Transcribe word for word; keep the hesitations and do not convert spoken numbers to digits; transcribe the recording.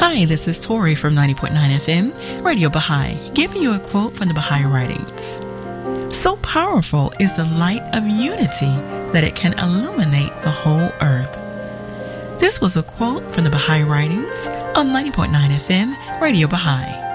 Hi, this is Tori from ninety point nine F M, Radio Baha'i, giving you a quote from the Baha'i writings. So powerful is the light of unity that it can illuminate the whole earth. This was a quote from the Baha'i writings on ninety point nine F M, Radio Baha'i.